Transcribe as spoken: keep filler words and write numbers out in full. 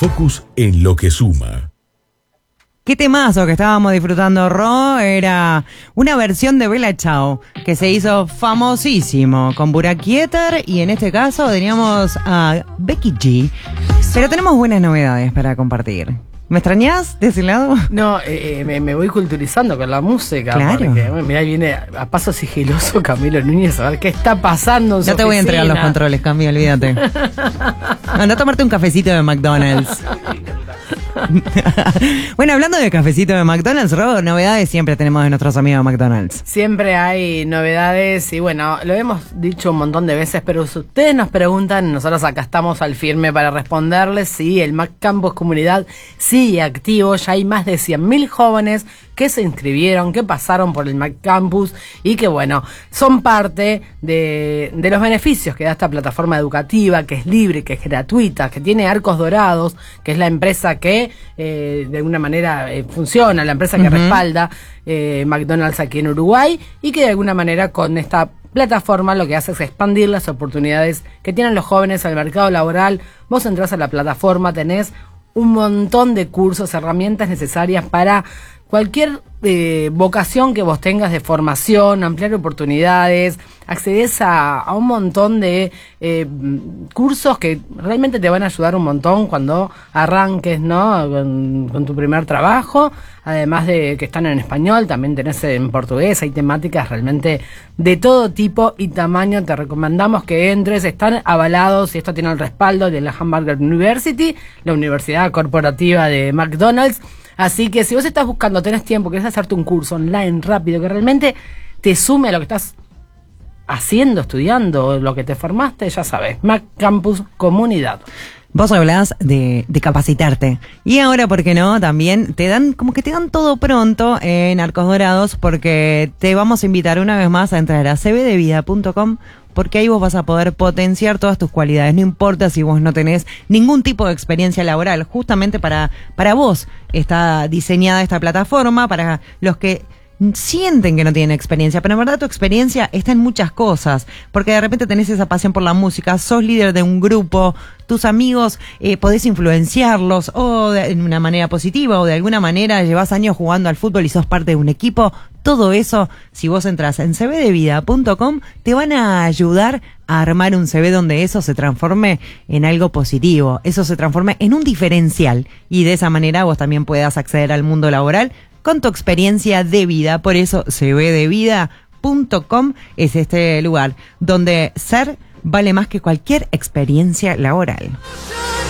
Focus en lo que suma. Qué temazo que estábamos disfrutando, Ro. Era una versión de Bella Ciao que se hizo famosísimo con Burak Yeter, y en este caso teníamos a Becky G. Pero tenemos buenas novedades para compartir. ¿Me extrañás de ese lado? No, eh, me, me voy culturizando con la música. Claro. Porque mirá, ahí viene a paso sigiloso Camilo Núñez a ver qué está pasando en su Ya te voy a entregar los controles, Cami, olvídate. Anda a tomarte un cafecito de McDonald's. Bueno, hablando de cafecito de McDonald's, Robo, novedades siempre tenemos de nuestros amigos de McDonald's. Siempre hay novedades y bueno, lo hemos dicho un montón de veces, pero si ustedes nos preguntan, nosotros acá estamos al firme para responderles. Sí, el McCampus Comunidad sigue activo, ya hay más de cien mil jóvenes que se inscribieron, que pasaron por el McCampus y que bueno, son parte de, de los beneficios que da esta plataforma educativa, que es libre, que es gratuita, que tiene Arcos Dorados, que es la empresa que eh, de alguna manera eh, funciona, la empresa que uh-huh. respalda eh, McDonald's aquí en Uruguay, y que de alguna manera con esta plataforma lo que hace es expandir las oportunidades que tienen los jóvenes al mercado laboral. Vos entrás a la plataforma, tenés un montón de cursos, herramientas necesarias para cualquier eh, vocación que vos tengas de formación, ampliar oportunidades, accedes a, a un montón de eh, cursos que realmente te van a ayudar un montón cuando arranques, ¿no? Con, con tu primer trabajo, además de que están en español, también tenés en portugués, hay temáticas realmente de todo tipo y tamaño. Te recomendamos que entres, están avalados y esto tiene el respaldo de la Hamburger University, la universidad corporativa de McDonald's. Así que si vos estás buscando, tenés tiempo, querés hacerte un curso online rápido que realmente te sume a lo que estás haciendo, estudiando, lo que te formaste, ya sabes, McCampus Comunidad. Vos hablás de, de capacitarte. Y ahora, ¿por qué no? También te dan, como que te dan todo pronto en Arcos Dorados, porque te vamos a invitar una vez más a entrar a c b de vida punto com, porque ahí vos vas a poder potenciar todas tus cualidades. No importa si vos no tenés ningún tipo de experiencia laboral. Justamente para, para vos está diseñada esta plataforma, para los que sienten que no tienen experiencia, pero en verdad tu experiencia está en muchas cosas, porque de repente tenés esa pasión por la música, sos líder de un grupo, tus amigos eh, podés influenciarlos o de una manera positiva o de alguna manera llevas años jugando al fútbol y sos parte de un equipo. Todo eso, si vos entras en c b de vida punto com, te van a ayudar a armar un C V donde eso se transforme en algo positivo, eso se transforme en un diferencial, y de esa manera vos también puedas acceder al mundo laboral con tu experiencia de vida. Por eso c b de vida punto com es este lugar donde ser vale más que cualquier experiencia laboral.